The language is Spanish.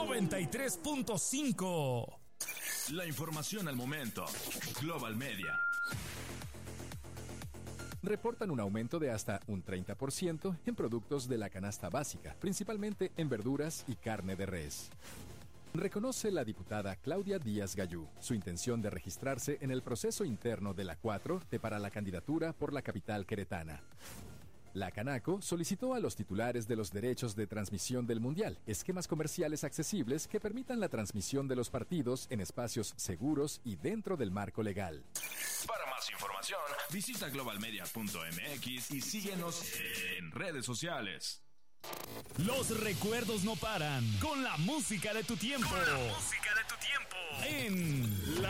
93.5. La información al momento. Global Media. Reportan un aumento de hasta un 30% en productos de la canasta básica, principalmente en verduras y carne de res. Reconoce la diputada Claudia Díaz Gallú su intención de registrarse en el proceso interno de la 4T para la candidatura por la capital queretana. La Canaco solicitó a los titulares de los derechos de transmisión del Mundial esquemas comerciales accesibles que permitan la transmisión de los partidos en espacios seguros y dentro del marco legal. Para más información, visita globalmedia.mx y síguenos en redes sociales. Los recuerdos no paran con la música de tu tiempo. En la